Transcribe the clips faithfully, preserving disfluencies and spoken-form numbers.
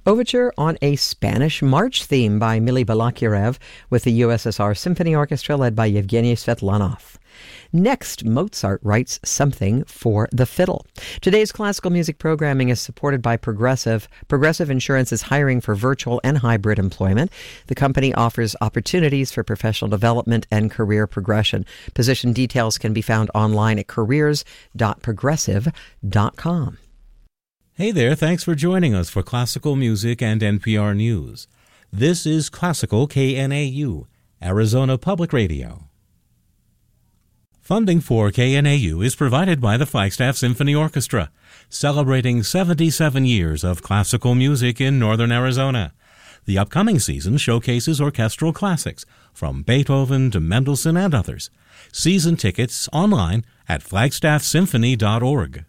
Overture on a Spanish march theme by Mily Balakirev with the U S S R Symphony Orchestra led by Yevgeny Svetlanov. Next, Mozart writes something for the fiddle. Today's classical music programming is supported by Progressive. Progressive Insurance is hiring for virtual and hybrid employment. The company offers opportunities for professional development and career progression. Position details can be found online at careers dot progressive dot com. Hey there, thanks for joining us for Classical Music and N P R News. This is Classical K N A U, Arizona Public Radio. Funding for K N A U is provided by the Flagstaff Symphony Orchestra, celebrating seventy-seven years of classical music in northern Arizona. The upcoming season showcases orchestral classics from Beethoven to Mendelssohn and others. Season tickets online at flagstaff symphony dot org.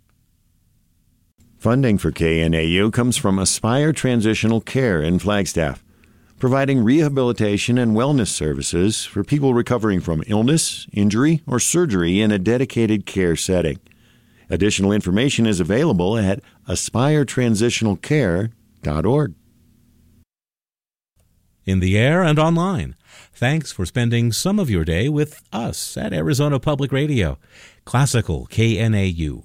Funding for K N A U comes from Aspire Transitional Care in Flagstaff, providing rehabilitation and wellness services for people recovering from illness, injury, or surgery in a dedicated care setting. Additional information is available at aspire transitional care dot org. In the air and online, thanks for spending some of your day with us at Arizona Public Radio, Classical K N A U.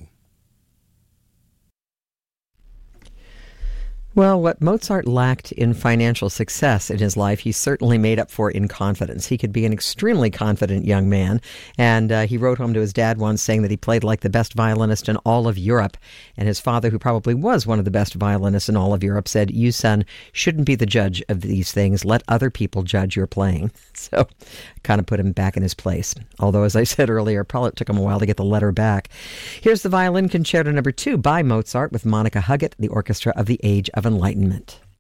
Well, what Mozart lacked in financial success in his life, he certainly made up for in confidence. He could be an extremely confident young man, and uh, he wrote home to his dad once saying that he played like the best violinist in all of Europe, and his father, who probably was one of the best violinists in all of Europe, said, "You, son, shouldn't be the judge of these things. Let other people judge your playing." So kind of put him back in his place. Although, as I said earlier, probably took him a while to get the letter back. Here's the Violin Concerto Number Two by Mozart with Monica Huggett, the Orchestra of the Age of Enlightenment.